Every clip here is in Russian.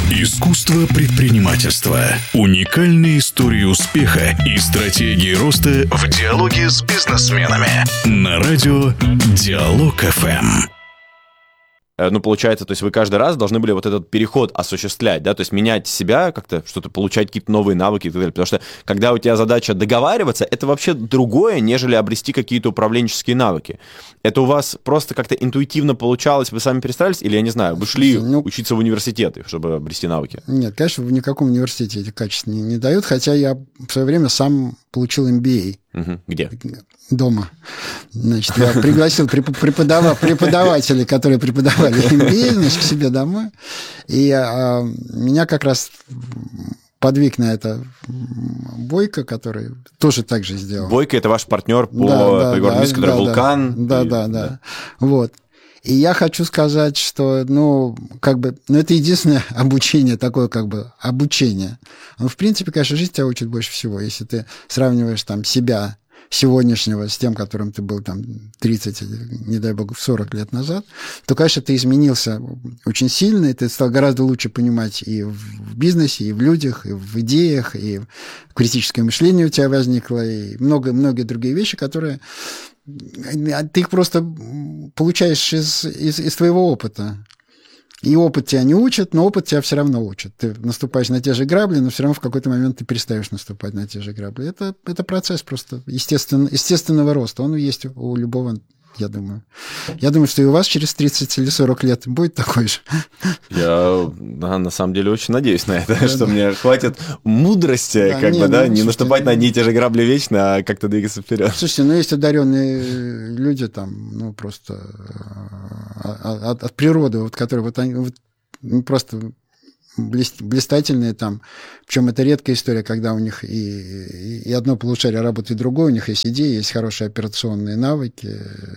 Искусство предпринимательства. Уникальные истории успеха и стратегии роста в диалоге с бизнесменами. На радио Диалог ФМ. Ну, получается, то есть вы каждый раз должны были вот этот переход осуществлять, да, то есть менять себя, как-то что-то, получать какие-то новые навыки и так далее. Потому что когда у тебя задача договариваться, это вообще другое, нежели обрести какие-то управленческие навыки. Это у вас просто как-то интуитивно получалось, вы сами перестарались, или, я не знаю, вы шли учиться в университеты, чтобы обрести навыки? Нет, конечно, в никаком университете эти качества не дают, хотя я в свое время сам получил MBA. Где? Дома. Значит, я пригласил преподавателей, которые преподавали MBA, значит, к себе домой. И меня как раз подвиг на это Бойко, который тоже так же сделал. Бойко — это ваш партнер по игре, который «Вулкан». Да. Вот. И я хочу сказать, что, это единственное обучение, такое обучение. В принципе, конечно, жизнь тебя учит больше всего. Если ты сравниваешь себя сегодняшнего с тем, которым ты был 30, не дай бог, 40 лет назад, то, конечно, ты изменился очень сильно, и ты стал гораздо лучше понимать и в бизнесе, и в людях, и в идеях, и критическое мышление у тебя возникло, и многие другие вещи, которые ты их просто получаешь из твоего опыта. И опыт тебя не учит, но опыт тебя все равно учит. Ты наступаешь на те же грабли, но все равно в какой-то момент ты перестаешь наступать на те же грабли. Это процесс просто естественного роста. Он есть у любого, я думаю. Я думаю, что и у вас через 30 или 40 лет будет такой же. Я, на самом деле, очень надеюсь на это, что мне хватит мудрости, не наступать на одни и те же грабли вечно, а как-то двигаться вперед. Слушайте, есть одаренные люди просто от природы, которые они просто блистательные причем это редкая история, когда у них и одно полушарие работает другое, у них есть идеи, есть хорошие операционные навыки.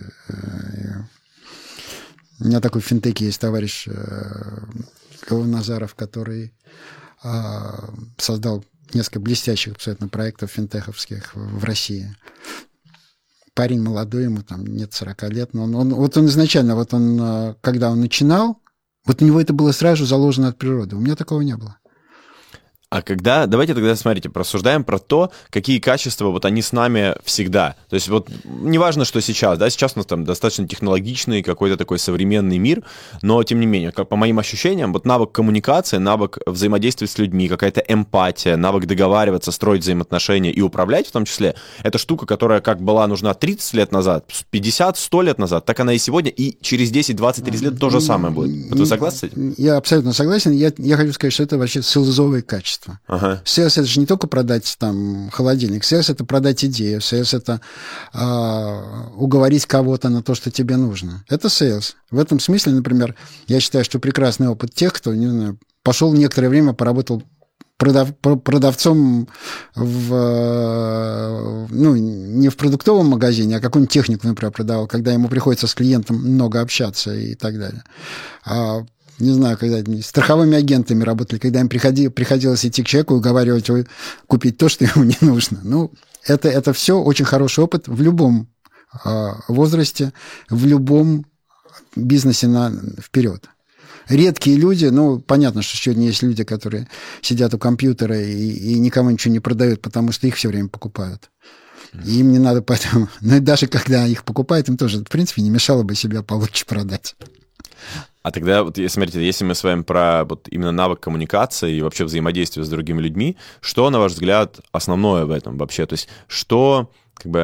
У меня такой в финтеке есть товарищ Назаров, который создал несколько блестящих абсолютно проектов финтеховских в России. Парень молодой, ему нет 40 лет, но он изначально, когда он начинал, у него это было сразу заложено от природы. У меня такого не было. Давайте тогда, смотрите, порассуждаем про то, какие качества они с нами всегда. То есть неважно, что сейчас, сейчас у нас достаточно технологичный какой-то такой современный мир, но тем не менее, по моим ощущениям, навык коммуникации, навык взаимодействия с людьми, какая-то эмпатия, навык договариваться, строить взаимоотношения и управлять в том числе, это штука, которая как была нужна 30 лет назад, 50, 100 лет назад, так она и сегодня, и через 10, 20, 30 лет то же самое будет. Вы согласны с этим? Я абсолютно согласен. Я хочу сказать, что это вообще селзовые качества. Ага. Сейлс — это же не только продать холодильник. Сейлс — это продать идею. Сейлс — это уговорить кого-то на то, что тебе нужно. Это сейлс. В этом смысле, например, я считаю, что прекрасный опыт тех, кто, пошел некоторое время, поработал продавцом не в продуктовом магазине, а какую-нибудь технику, например, продавал, когда ему приходится с клиентом много общаться и так далее. Не знаю, когда страховыми агентами работали, когда им приходилось идти к человеку и уговаривать его купить то, что ему не нужно. Это все очень хороший опыт в любом возрасте, в любом бизнесе вперед. Редкие люди, понятно, что сегодня есть люди, которые сидят у компьютера и никому ничего не продают, потому что их все время покупают. И им не надо поэтому... и даже когда их покупают, им тоже, в принципе, не мешало бы себя получше продать. А тогда, смотрите, если мы с вами про именно навык коммуникации и вообще взаимодействия с другими людьми, что, на ваш взгляд, основное в этом вообще? То есть что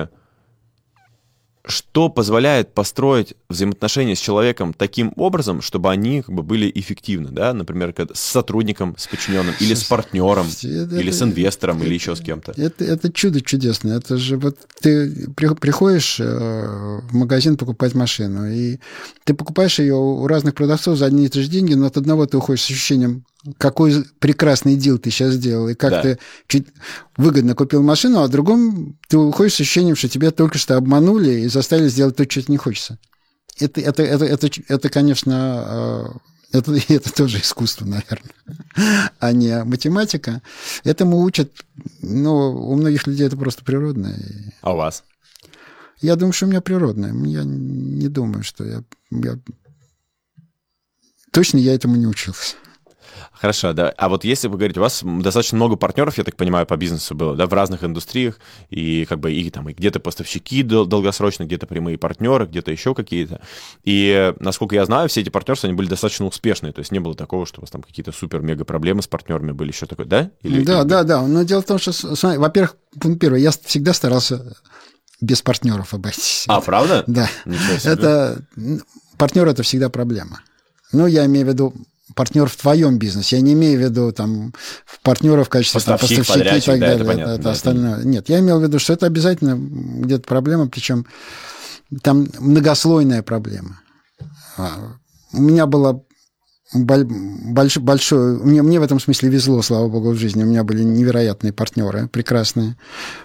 позволяет построить взаимоотношения с человеком таким образом, чтобы они были эффективны, да? Например, с сотрудником, с подчиненным, или с партнером, или с инвестором, или еще с кем-то. Это чудо чудесное. Это же ты приходишь в магазин покупать машину, и ты покупаешь ее у разных продавцов за одни и те же деньги, но от одного ты уходишь с ощущением, какой прекрасный дил ты сейчас сделал, и как ты чуть выгодно купил машину, а в другом ты уходишь с ощущением, что тебя только что обманули и заставили сделать то, что тебе не хочется. Это конечно, это тоже искусство, наверное, а не математика. Этому учат, у многих людей это просто природное. А у вас? Я думаю, что у меня природное. Я не думаю, что я... Точно я этому не учился. Хорошо, да. А вот если вы говорите, у вас достаточно много партнеров, я так понимаю, по бизнесу было, да, в разных индустриях, и как бы и там и где-то поставщики долгосрочно, где-то прямые партнеры, где-то еще какие-то. И, насколько я знаю, все эти партнерства, они были достаточно успешные, то есть не было такого, что у вас там какие-то супер-мега проблемы с партнерами были, еще такое, да? Да. Но дело в том, что, во-первых, пункт первый, я всегда старался без партнеров обойтись. А, правда? Да. Партнер — это всегда проблема. Ну, я имею в виду партнер в твоем бизнесе. Я не имею в виду там партнера в качестве поставщики и так далее. Понятно, это остальное. Нет, я имел в виду, что это обязательно где-то проблема, причем там многослойная проблема. У меня было большое... Мне в этом смысле везло, слава богу, в жизни. У меня были невероятные партнеры, прекрасные.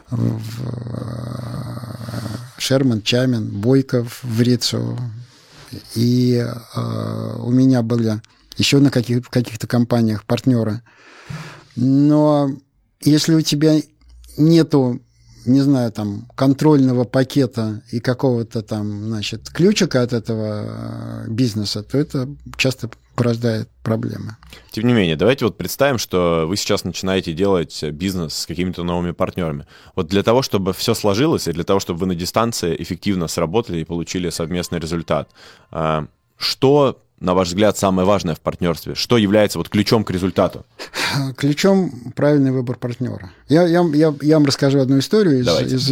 Шерман, Чамин, Бойков, Врицу. И у меня были еще на каких-то компаниях партнеры. Но если у тебя нету, не знаю, там, контрольного пакета и какого-то там, значит, ключика от этого бизнеса, то это часто порождает проблемы. Тем не менее, давайте вот представим, что вы сейчас начинаете делать бизнес с какими-то новыми партнерами. Вот для того, чтобы все сложилось, и для того, чтобы вы на дистанции эффективно сработали и получили совместный результат, что, на ваш взгляд, самое важное в партнерстве? Что является вот ключом к результату? Ключом правильный выбор партнера. Я вам расскажу одну историю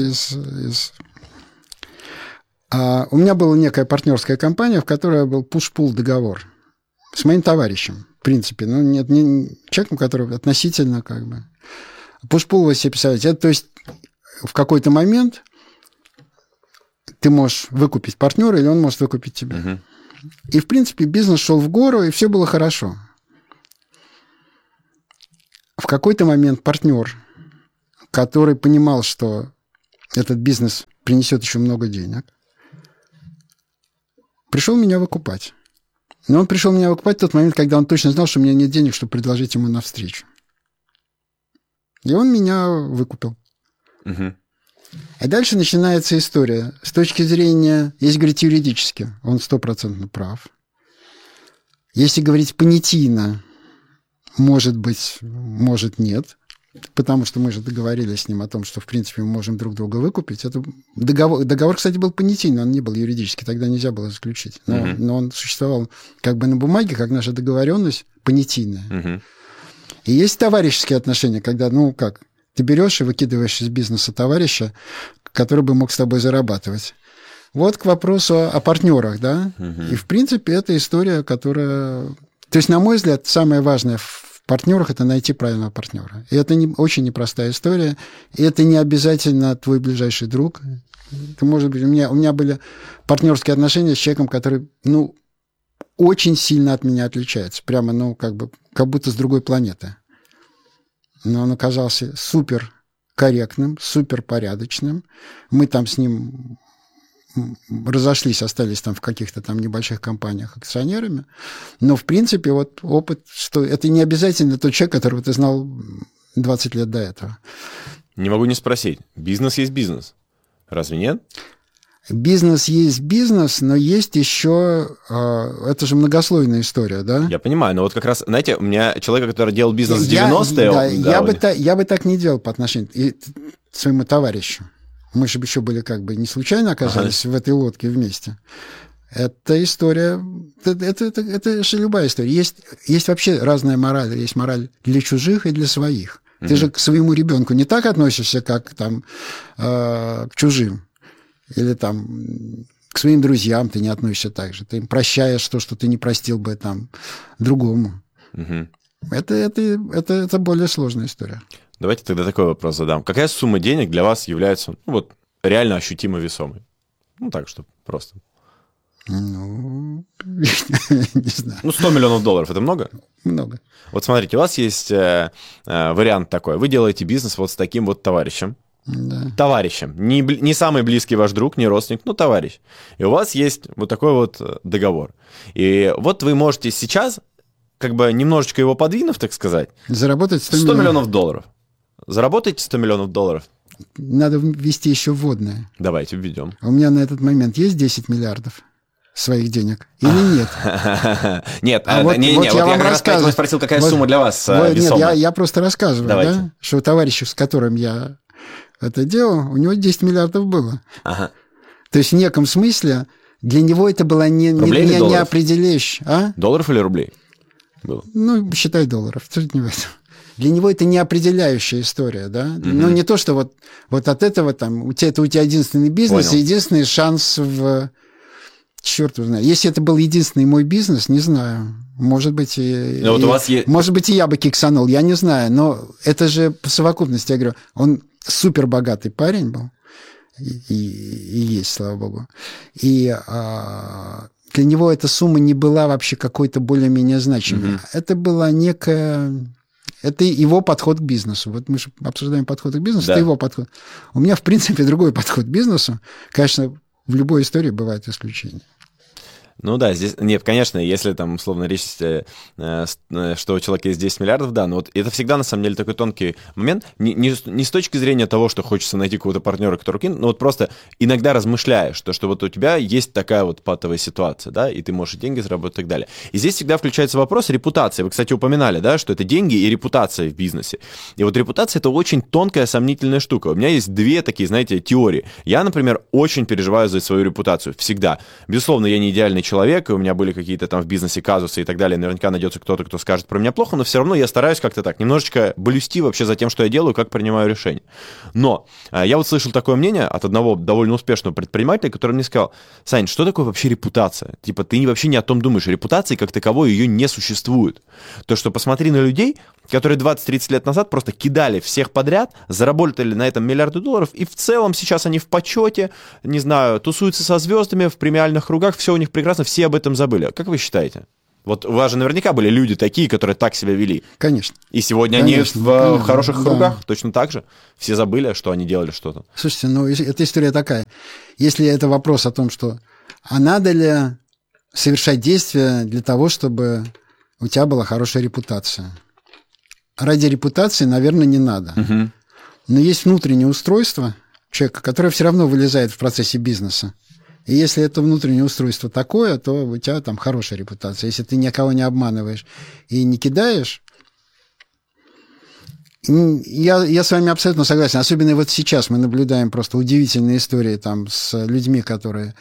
у меня была некая партнерская компания, в которой был push-pull договор с моим товарищем, в принципе. Ну, нет, не человеком, который относительно как бы... Push-pull, вы себе представляете, это, то есть в какой-то момент ты можешь выкупить партнера, или он может выкупить тебя. Uh-huh. И, в принципе, бизнес шел в гору, и все было хорошо. В какой-то момент партнер, который понимал, что этот бизнес принесет еще много денег, пришел меня выкупать. Но он пришел меня выкупать в тот момент, когда он точно знал, что у меня нет денег, чтобы предложить ему навстречу. И он меня выкупил. Uh-huh. А дальше начинается история. С точки зрения, если говорить юридически, он 100% прав. Если говорить понятийно, может быть, может нет. Потому что мы же договорились с ним о том, что, в принципе, мы можем друг друга выкупить. Это договор, кстати, был понятийный, он не был юридический, тогда нельзя было заключить. Но он существовал как бы на бумаге, как наша договоренность понятийная. Uh-huh. И есть товарищеские отношения, когда, ну, как, ты берешь и выкидываешь из бизнеса товарища, который бы мог с тобой зарабатывать. Вот к вопросу о партнерах, да? Uh-huh. И, в принципе, это история, которая... То есть, на мой взгляд, самое важное в партнерах – это найти правильного партнера. И это очень непростая история. И это не обязательно твой ближайший друг. Это, может быть, у меня были партнерские отношения с человеком, который, ну, очень сильно от меня отличается. Прямо, ну, как будто с другой планеты. Но он оказался супер корректным, супер порядочным. Мы там с ним разошлись, остались там в каких-то там небольших компаниях акционерами. Но, в принципе, вот опыт, что это не обязательно тот человек, которого ты знал 20 лет до этого. Не могу не спросить. Бизнес есть бизнес. Разве нет? Бизнес есть бизнес, но есть еще... Это же многослойная история, да? Я понимаю, но вот как раз, знаете, у меня человек, который делал бизнес в 90-е... Я бы так не делал по отношению к своему товарищу. Мы же еще были как бы не случайно оказались в этой лодке вместе. Это история... Это же любая история. Есть вообще разная мораль. Есть мораль для чужих и для своих. Mm-hmm. Ты же к своему ребенку не так относишься, как там к чужим. Или там к своим друзьям ты не относишься так же. Ты им прощаешь то, что ты не простил бы там другому. Mm-hmm. Это более сложная история. Давайте тогда такой вопрос задам. Какая сумма денег для вас является, ну, вот, реально ощутимо весомой? Ну, так, что просто. Ну, не знаю. Ну, $100 миллионов, это много? Много. Вот смотрите, у вас есть вариант такой. Вы делаете бизнес вот с таким вот товарищем. Да. Товарищем. Не самый близкий ваш друг, не родственник, но товарищ. И у вас есть вот такой вот договор. И вот вы можете сейчас, как бы немножечко его подвинув, так сказать, заработать $100 миллионов. Заработаете $100 миллионов? Надо ввести еще вводное. Давайте введем. У меня на этот момент есть 10 миллиардов своих денег или нет? Нет, я как раз поэтому спросил, какая сумма для вас весомая. Нет, я просто рассказываю, да, что у товарища, с которым я это делал, у него 10 миллиардов было. Ага. То есть в неком смысле для него это было не определяющее. А? Долларов или рублей было? Ну, считай долларов, тут не в этом. Для него это не определяющая история, да? Ну, не то, что вот от этого там, у тебя единственный бизнес, Понял. единственный шанс в... Черт его знает. Если это был единственный мой бизнес, не знаю. Может быть, может быть, и я бы киксанул, я не знаю. Но это же по совокупности, я говорю, он супер богатый парень был. И есть, слава богу. И для него эта сумма не была вообще какой-то более-менее значимой. Это была некая... Это его подход к бизнесу. Вот мы же обсуждаем подход к бизнесу, да. Это его подход. У меня, в принципе, другой подход к бизнесу. Конечно, в любой истории бывают исключения. Ну да, здесь, нет, конечно, если там, условно, речь, что у человека есть 10 миллиардов, да, но вот это всегда, на самом деле, такой тонкий момент, не с точки зрения того, что хочется найти какого-то партнера, который кинет, но вот просто иногда размышляешь, что вот у тебя есть такая вот патовая ситуация, да, и ты можешь деньги заработать и так далее. И здесь всегда включается вопрос репутации. Вы, кстати, упоминали, да, что это деньги и репутация в бизнесе. И вот репутация — это очень тонкая, сомнительная штука. У меня есть две такие, знаете, теории. Я, например, очень переживаю за свою репутацию, всегда. Безусловно, я не идеальный человек, и у меня были какие-то там в бизнесе казусы и так далее, наверняка найдется кто-то, кто скажет про меня плохо, но все равно я стараюсь как-то так, немножечко блюсти вообще за тем, что я делаю, как принимаю решения. Но я вот слышал такое мнение от одного довольно успешного предпринимателя, который мне сказал: Сань, что такое вообще репутация? Типа, ты вообще не о том думаешь, репутации как таковой ее не существует. То, что посмотри на людей, которые 20-30 лет назад просто кидали всех подряд, заработали на этом миллиарды долларов, и в целом сейчас они в почете, не знаю, тусуются со звездами в премиальных кругах, все у них прекрасно, все об этом забыли. Как вы считаете? Вот у вас же наверняка были люди такие, которые так себя вели. Конечно. И сегодня они в хороших кругах точно так же. Все забыли, что они делали что-то. Слушайте, ну, эта история такая. Если это вопрос о том, что а надо ли совершать действия для того, чтобы у тебя была хорошая репутация? Ради репутации, наверное, не надо. Угу. Но есть внутреннее устройство человека, которое все равно вылезает в процессе бизнеса. И если это внутреннее устройство такое, то у тебя там хорошая репутация. Если ты никого не обманываешь и не кидаешь... Я с вами абсолютно согласен. Особенно вот сейчас мы наблюдаем просто удивительные истории там с людьми, которые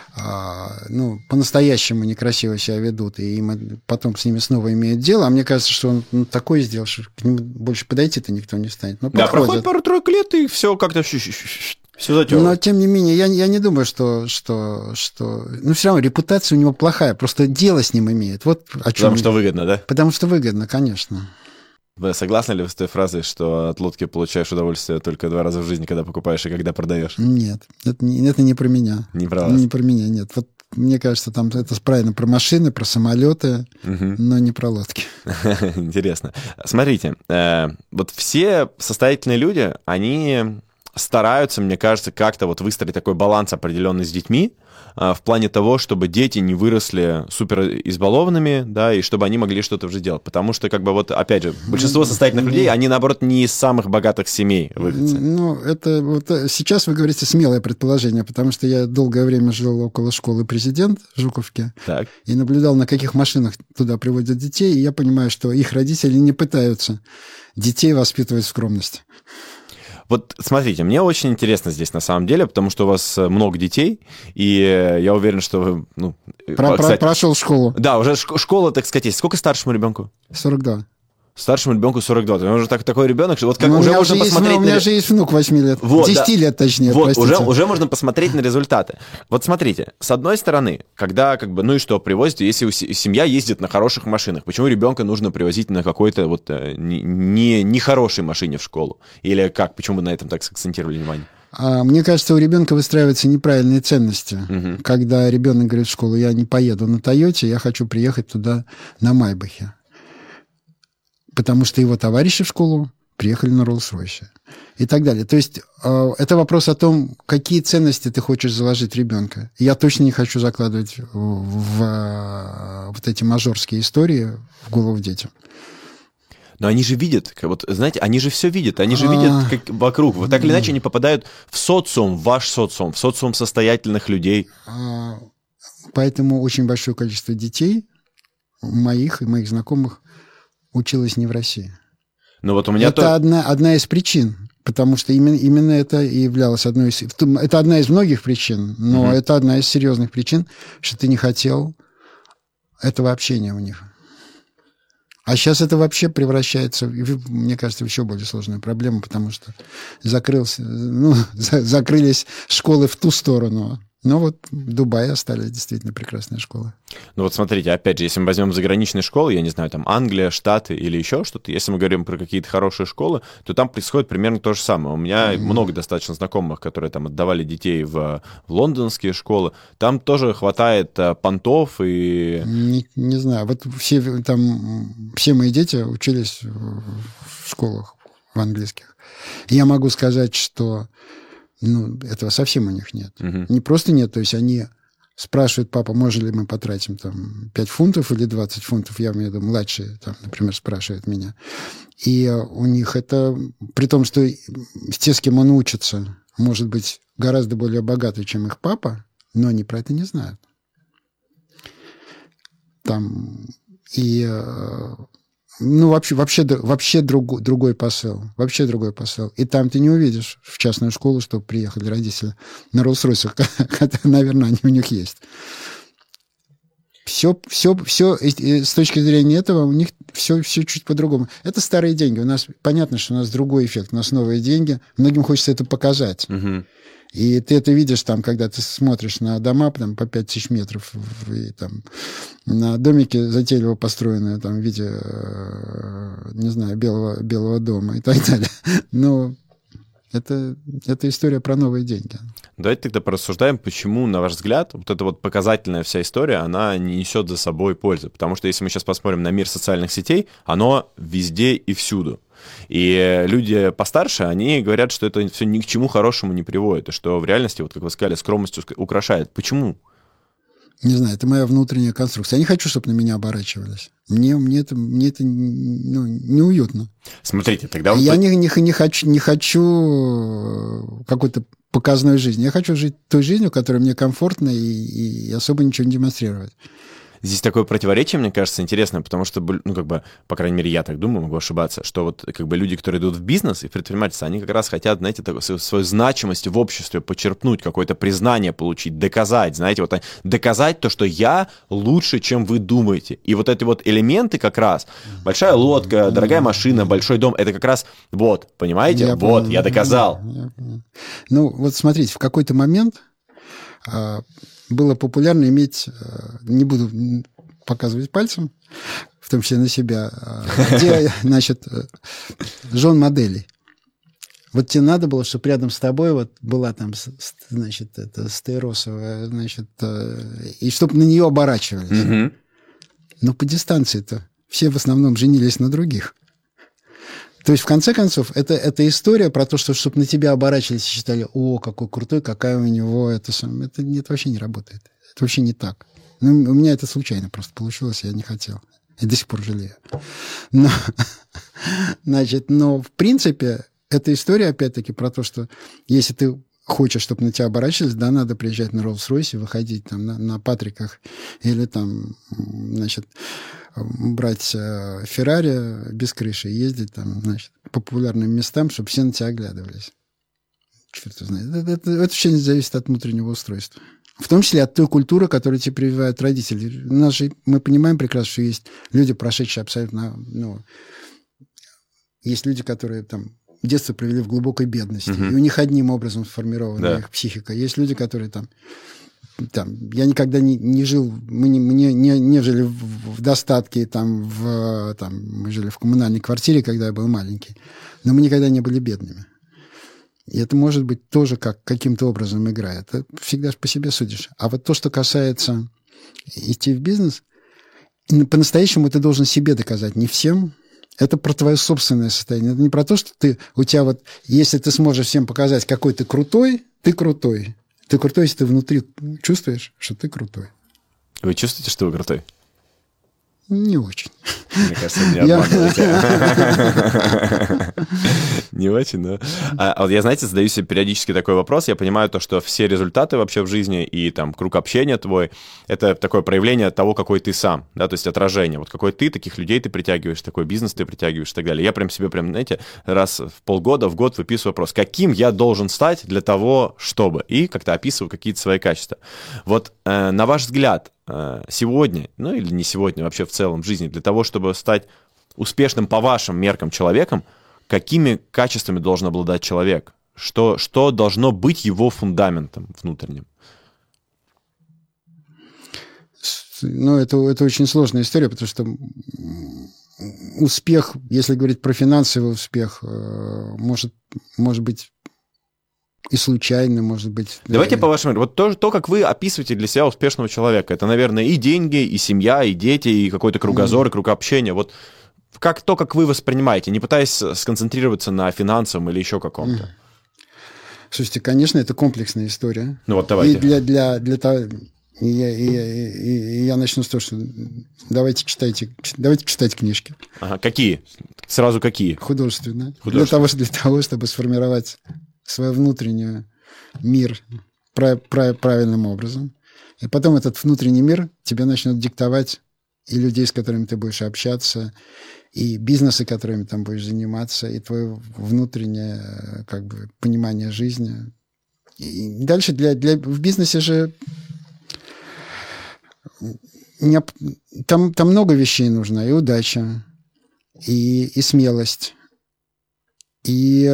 по-настоящему некрасиво себя ведут, и им потом с ними снова имеют дело. А мне кажется, что он такое сделал, что к нему больше подойти-то никто не станет. Но да, проходит пару-тройку лет, и все как-то... Все затёрло. Но, тем не менее, я не думаю, что... Ну, все равно репутация у него плохая, просто дело с ним имеет. Вот о чем. Потому что выгодно, да? Потому что выгодно, конечно. Вы согласны ли вы с той фразой, что от лодки получаешь удовольствие только 2 раза в жизни, когда покупаешь и когда продаешь? Нет, это не про меня. Не про вас? Не про меня, нет. Вот мне кажется, там это правильно про машины, про самолеты, но не про лодки. Интересно. Смотрите, вот все состоятельные люди, они стараются, мне кажется, как-то вот выстроить такой баланс определенный с детьми, в плане того, чтобы дети не выросли супер избалованными, да, и чтобы они могли что-то уже делать. Потому что, как бы, вот, опять же, большинство состоятельных людей, они, наоборот, не из самых богатых семей выходцы. Ну, это вот сейчас вы говорите смелое предположение, потому что я долгое время жил около школы «Президент» в Жуковке, так. И наблюдал, на каких машинах туда приводят детей, и я понимаю, что их родители не пытаются детей воспитывать в скромности. Вот смотрите, мне очень интересно здесь на самом деле, потому что у вас много детей, и я уверен, что вы... Прошел школу. Да, уже школа, так сказать, есть. Сколько старшему ребенку? 42. Старшему ребенку 42. Он уже такой ребенок, что вот как уже можно посмотреть... У меня же есть внук 8 лет. Вот, 10 лет, точнее, вот, простите. Уже можно посмотреть на результаты. Вот смотрите, с одной стороны, когда, как бы, ну и что, привозите, если семья ездит на хороших машинах, почему ребенка нужно привозить на какой-то вот не хорошей машине в школу? Или как? Почему вы на этом так сакцентировали внимание? Мне кажется, у ребенка выстраиваются неправильные ценности. Угу. Когда ребенок говорит в школу: я не поеду на Тойоте, я хочу приехать туда на Майбахе. Потому что его товарищи в школу приехали на Роллс-Ройсе. И так далее. То есть это вопрос о том, какие ценности ты хочешь заложить в ребенка. Я точно не хочу закладывать в вот эти мажорские истории в голову детям. Но они же видят, вот, знаете, они же все видят, они же видят как вокруг. Вот так или иначе они попадают в социум, в ваш социум, в социум состоятельных людей. поэтому очень большое количество детей, моих и моих знакомых, училось не в России. Ну вот у меня это одна из причин, потому что именно это и являлось одной из... Это одна из многих причин, но это одна из серьезных причин, что ты не хотел этого общения у них. А сейчас это вообще превращается, мне кажется, в еще более сложную проблему, потому что закрылись школы в ту сторону. Но вот в Дубае остались действительно прекрасные школы. Ну вот смотрите, опять же, если мы возьмем заграничные школы, я не знаю, там Англия, Штаты или еще что-то, если мы говорим про какие-то хорошие школы, то там происходит примерно то же самое. У меня много достаточно знакомых, которые там отдавали детей в лондонские школы. Там тоже хватает понтов и... Не знаю, вот все мои дети учились в школах в английских. И я могу сказать, что этого совсем у них нет. Не просто нет, то есть они спрашивают: папа, можно ли мы потратим там 5 фунтов или 20 фунтов, я имею в виду младшие, там, например, спрашивают меня. И у них это, при том, что те, с кем он учится, может быть гораздо более богаты, чем их папа, но они про это не знают. Там и... вообще другой посыл. Вообще другой посыл. И там ты не увидишь в частную школу, чтобы приехали родители на Роллс-Ройсах, хотя, наверное, они у них есть. Все с точки зрения этого у них все чуть по-другому. Это старые деньги. У нас понятно, что у нас другой эффект. У нас новые деньги. Многим хочется это показать. И ты это видишь, там, когда ты смотришь на дома там, по 5000 метров, и, там, на домики затейливо построенные там, в виде, не знаю, белого дома и так далее. Но это история про новые деньги. Давайте тогда порассуждаем, почему, на ваш взгляд, вот эта вот показательная вся история, она не несет за собой пользы. Потому что если мы сейчас посмотрим на мир социальных сетей, оно везде и всюду. И люди постарше, они говорят, что это все ни к чему хорошему не приводит, и что в реальности, вот как вы сказали, скромностью украшает. Почему? Не знаю, это моя внутренняя конструкция. Я не хочу, чтобы на меня оборачивались. Мне это неуютно. Смотрите, тогда... Я не хочу какой-то показной жизни. Я хочу жить той жизнью, которая мне комфортна, и особо ничего не демонстрировать. Здесь такое противоречие, мне кажется, интересное, потому что, по крайней мере, я так думаю, могу ошибаться, что вот люди, которые идут в бизнес и в предпринимательство, они как раз хотят, знаете, свою значимость в обществе почерпнуть, какое-то признание получить, доказать, знаете, вот доказать то, что я лучше, чем вы думаете. И вот эти вот элементы как раз, большая лодка, дорогая машина, большой дом, это как раз, понимаете, я доказал. Вот смотрите, в какой-то момент... было популярно иметь, не буду показывать пальцем, в том числе на себя, где, значит, жен моделей. Вот тебе надо было, чтобы рядом с тобой вот была там, значит, стаиросовая, значит, и чтобы на нее оборачивались. Но по дистанции-то все в основном женились на других. То есть, в конце концов, это история про то, что чтобы на тебя оборачивались и считали: о, какой крутой, какая у него... Это вообще не работает. Это вообще не так. У меня это случайно просто получилось, я не хотел. И до сих пор жалею. Но в принципе, эта история, опять-таки, про то, что если ты хочешь, чтобы на тебя оборачивались, да, надо приезжать на Роллс-Ройсе, выходить там на Патриках или там, значит, брать Феррари без крыши и ездить там, значит, по популярным местам, чтобы все на тебя оглядывались. Черт знает. Это вообще не зависит от внутреннего устройства. В том числе от той культуры, которую тебе прививают родители. Мы понимаем прекрасно, что есть люди, прошедшие абсолютно... есть люди, которые там детство провели в глубокой бедности, и у них одним образом сформирована их психика. Есть люди, которые там я никогда не жил, мы не жили в достатке, мы жили в коммунальной квартире, когда я был маленький, но мы никогда не были бедными. И это, может быть, тоже каким-то образом играет. Это всегда по себе судишь. А вот то, что касается идти в бизнес, по-настоящему ты должен себе доказать, не всем. Это про твое собственное состояние. Это не про то, что у тебя вот, если ты сможешь всем показать, какой ты крутой, ты крутой. Ты крутой, если ты внутри чувствуешь, что ты крутой. Вы чувствуете, что вы крутой? Не очень. Мне кажется, не обманываете. Не очень, да. А вот я, знаете, задаю себе периодически такой вопрос. Я понимаю то, что все результаты вообще в жизни и там круг общения твой — это такое проявление того, какой ты сам, да, то есть отражение. Вот какой ты, таких людей ты притягиваешь, такой бизнес ты притягиваешь и так далее. Я прям себе, знаете, раз в полгода, в год выписываю вопрос, каким я должен стать для того, чтобы, и как-то описываю какие-то свои качества. Вот на ваш взгляд, сегодня, ну или не сегодня, вообще в целом в жизни, для того, чтобы стать успешным по вашим меркам человеком, какими качествами должен обладать человек? Что должно быть его фундаментом внутренним? Ну, это очень сложная история, потому что успех, если говорить про финансовый успех, может быть и случайно, может быть... Давайте по вашему... Вот то, как вы описываете для себя успешного человека, это, наверное, и деньги, и семья, и дети, и какой-то кругозор, и круг общения. Вот как вы воспринимаете, не пытаясь сконцентрироваться на финансовом или еще каком-то? Слушайте, конечно, это комплексная история. Ну вот давайте. И для того... Я начну с того, что давайте читать книжки. Ага, какие? Сразу какие? Художественные. Для того, чтобы сформировать свой внутренний мир правильным образом. И потом этот внутренний мир тебе начнет диктовать и людей, с которыми ты будешь общаться, и бизнесы, которыми там будешь заниматься, и твое внутреннее как бы понимание жизни. И дальше в бизнесе же там много вещей нужно. И удача, и смелость, и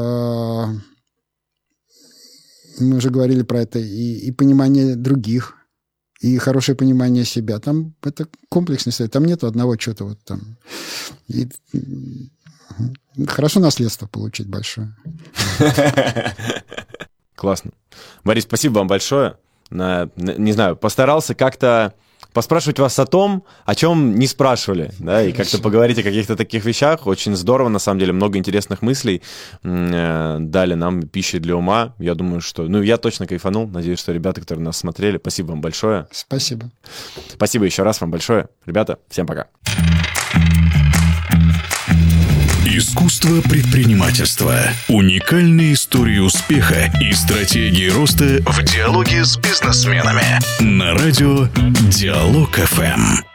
мы уже говорили про это, и понимание других, и хорошее понимание себя. Там это комплексность, там нету одного чего-то вот там. И хорошо наследство получить большое. Классно. Борис, спасибо вам большое. Не знаю, постарался как-то поспрашивать вас о том, о чем не спрашивали, да, и как-то поговорить о каких-то таких вещах. Очень здорово, на самом деле, много интересных мыслей дали нам, пищи для ума. Я думаю, что... Ну, я точно кайфанул. Надеюсь, что ребята, которые нас смотрели, спасибо вам большое. Спасибо. Спасибо еще раз вам большое. Ребята, всем пока. Искусство предпринимательства. Уникальные истории успеха и стратегии роста в диалоге с бизнесменами. На радио Диалог ФМ.